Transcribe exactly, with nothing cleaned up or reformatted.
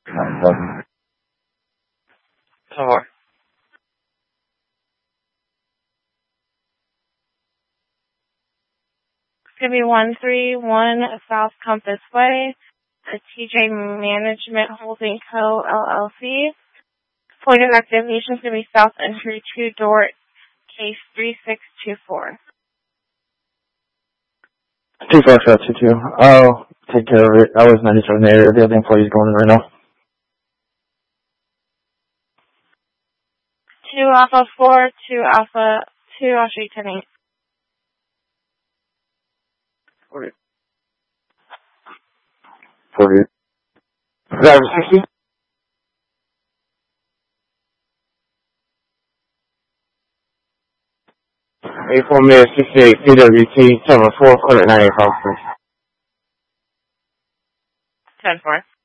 Um, Four. It's going to be one three one South Compass Way, a T J Management Holding Co. L L C. Point of activation is going to be South Entry two Door, case three six two four. two five five two two. I'll take care of it. I was ninety-seven there. The other employee's going in right now. two Alpha four, two Alpha, two Osprey ten eight. forty. forty. Driver sixty. eight four Mayor sixty-eight P W T seven four, nine eight five. ten four.